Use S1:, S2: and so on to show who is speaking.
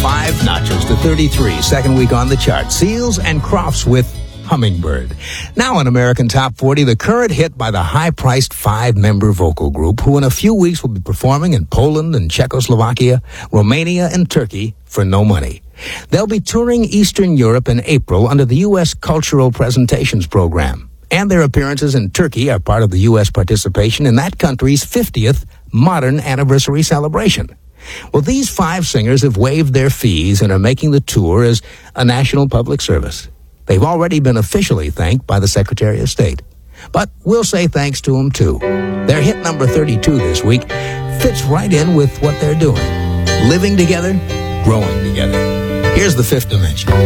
S1: 5 notches to 33, second week on the chart. Seals and Crofts with Hummingbird. Now in American Top 40, the current hit by the high-priced 5-member vocal group who in a few weeks will be performing in Poland and Czechoslovakia, Romania, and Turkey for no money. They'll be touring Eastern Europe in April under the U.S. Cultural Presentations Program. And their appearances in Turkey are part of the U.S. participation in that country's 50th modern anniversary celebration. Well, these 5 singers have waived their fees and are making the tour as a national public service. They've already been officially thanked by the Secretary of State. But we'll say thanks to them, too. Their hit number 32 this week fits right in with what they're doing. Living together, growing together. Here's the Fifth Dimension.